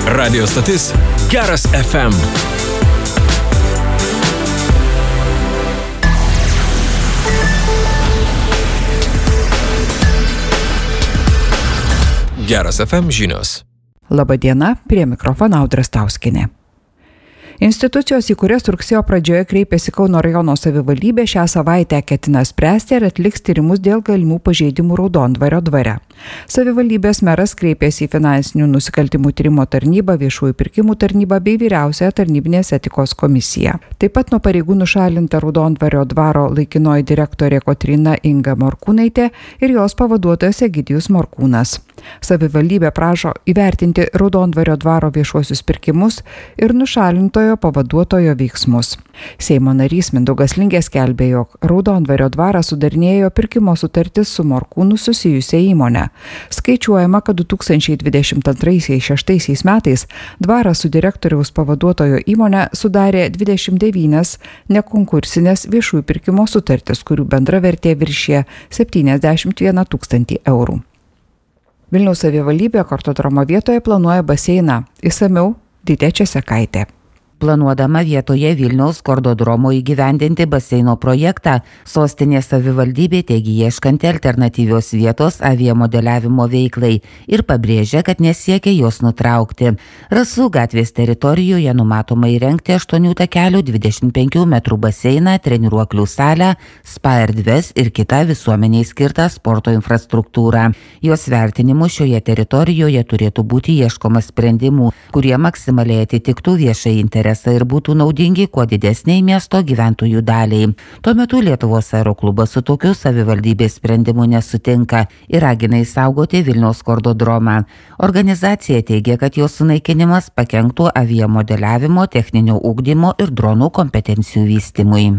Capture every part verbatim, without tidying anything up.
Radio stotis Geras F M. Geras F M žinios. Labadiena, prie mikrofono Audra Stauskienė. Institucijos, į kurias rugsėjo pradžioje kreipėsi Kauno rajono savivaldybė, šią savaitę ketina spręsti ir atliks tyrimus dėl galimų pažeidimų Raudondvario dvare. Savivaldybės meras kreipėsi į finansinių nusikaltimų tyrimo tarnybą, viešųjų pirkimų tarnybą bei vyriausiąją tarnybinės etikos komisiją. Taip pat nuo pareigų nušalinta Raudondvario dvaro laikinoji direktorė Kotryna Inga Morkūnaitė ir jos pavaduotojas Egidijus Morkūnas. Savivaldybė prašo įvertinti Raudondvario dvaro viešuosius pirkimus ir nušalintojo pavaduotojo veiksmus. Seimo narys Mindaugas Lingė skelbė, jog Raudondvario dvaras sudarinėjo pirkimo sutartis su Morkūnu susijusią įmonę. Skaičiuojama, kad du tūkstančiai dvidešimt antraisiais metais dvaras su direktoriaus pavaduotojo įmonė sudarė dvidešimt devynias nekonkursinės viešųjų pirkimo sutartis, kurių bendra vertė viršė septyniasdešimt vieną tūkstantį eurų. Vilniaus savivaldybė Kartodromo vietoje planuoja baseiną. Išsamiau Dytė Česekaitė. Planuodama vietoje Vilniaus Kordodromo įgyvendinti baseino projektą, sostinės savivaldybė teigė ieškanti alternatyvios vietos aviamodeliavimo veiklai ir pabrėžia, kad nesiekia jos nutraukti. Rasų gatvės teritorijoje numatoma įrengti aštuonių takelių dvidešimt penkių metrų baseiną, treniruoklių salę, spa erdves ir kitą visuomeniai skirtą sporto infrastruktūrą. Jos vertinimu šioje teritorijoje turėtų būti ieškoma sprendimų, kurie maksimaliai atitiktų viešai interesą ir būtų naudingi kuo didesniai miesto gyventojų daliai. Tuo metu Lietuvos aeroklubas su tokiu savivaldybės sprendimu nesutinka ir ragina išsaugoti Vilniaus Kordodromą. Organizacija teigia, kad jos sunaikinimas pakenktų aviamodeliavimo, techninio ugdymo ir dronų kompetencijų vystymui.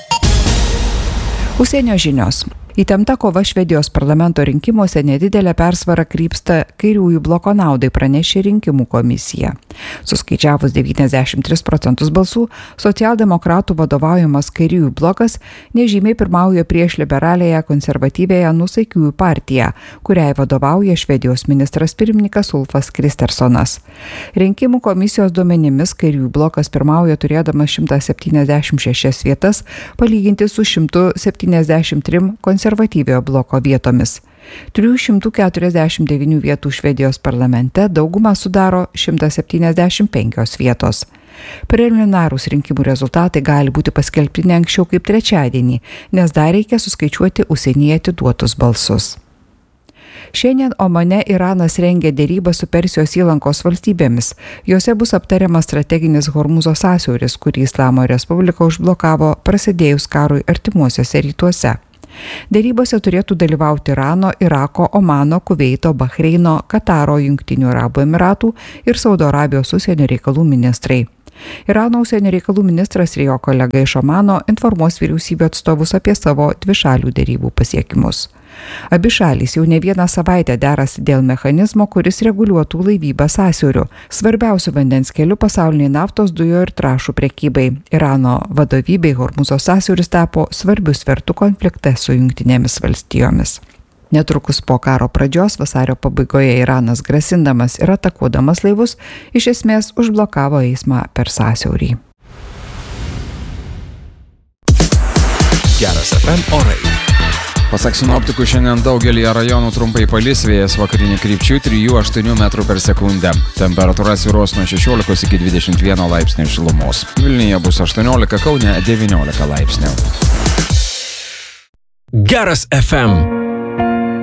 Užsienio žinios. Įtempta kova Švedijos parlamento rinkimuose nedidelė persvara krypsta kairiųjų bloko naudai, pranešė rinkimų komisija. Suskaičiavus devyniasdešimt tris procentus balsų, socialdemokratų vadovaujamas kairiųjų blokas nežymiai pirmauja prieš liberalėje konservatyvėje Nusaikiųjų partiją, kuriai vadovauja Švedijos ministras pirmininkas Ulfas Kristersonas. Rinkimų komisijos duomenimis kairiųjų blokas pirmauja turėdamas šimtą septyniasdešimt šešias vietas, palyginti su šimtu septyniasdešimt trim konservatyviojo bloko vietomis. trijų šimtų keturiasdešimt devynių vietų Švedijos parlamente daugumą sudaro šimtas septyniasdešimt penkios vietos. Preliminarūs rinkimų rezultatai gali būti paskelbti ne anksčiau kaip trečiadienį, nes dar reikia suskaičiuoti užsienyje atiduotus balsus. Šiandien Omane Iranas rengia derybą su Persijos įlankos valstybėmis. Jose bus aptariamas strateginis Hormūzo sąsiauris, kurį Islamo Respublika užblokavo prasidėjus karui artimuosiuose rytuose. Derybose turėtų dalyvauti Irano, Irako, Omano, Kuveito, Bahreino, Kataro, Jungtinių Arabų Emiratų ir Saudo Arabijos užsienio reikalų ministrai. Irano užsienio reikalų ministras ir jo kolega iš Omano informuos vyriausybių atstovus apie savo dvišalių derybų pasiekimus. Abi šalys jau ne vieną savaitę derasi dėl mechanizmo, kuris reguliuotų laivybą sąsiauriu, svarbiausių vandens kelių pasauliniai naftos, dujų ir trąšų prekybai. Irano vadovybei Hormūzo sąsiauris tapo svarbiu svertu konflikte su Jungtinėmis valstijomis. Netrukus po karo pradžios vasario pabaigoje Iranas grasindamas ir atakuodamas laivus iš esmės užblokavo eismą per sąsiaurį. Geras F M orai. Pasak sinoptikų, šiandien daugelį rajonų trumpai palis, vėjas vakarinių krypčių trijų aštuonių metrų per sekundę. Temperatūra svyruos nuo šešiolikos iki dvidešimt vieno laipsnių šilumos. Vilniuje bus aštuoniolika, Kaune devyniolika laipsnių. Geras F M.